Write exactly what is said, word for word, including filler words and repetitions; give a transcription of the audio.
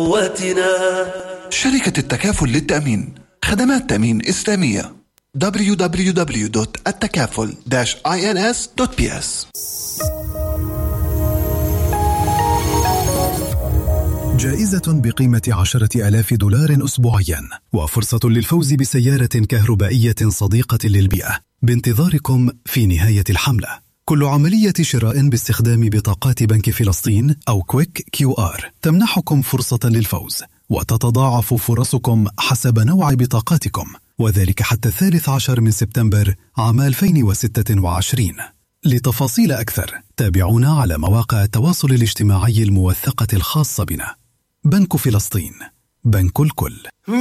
شركة التكافل للتأمين، خدمات تأمين إسلامية. دبليو دبليو دبليو دوت التكافل داش إن إس دوت بي إس. جائزة بقيمة عشرة آلاف دولار أسبوعيا، وفرصة للفوز بسيارة كهربائية صديقة للبيئة بانتظاركم في نهاية الحملة. كل عملية شراء باستخدام بطاقات بنك فلسطين أو كويك كيو آر تمنحكم فرصة للفوز، وتتضاعف فرصكم حسب نوع بطاقاتكم، وذلك حتى الثالث عشر من سبتمبر عام ألفين وستة وعشرين. لتفاصيل أكثر تابعونا على مواقع التواصل الاجتماعي الموثقة الخاصة بنا. بنك فلسطين، بنك الكل.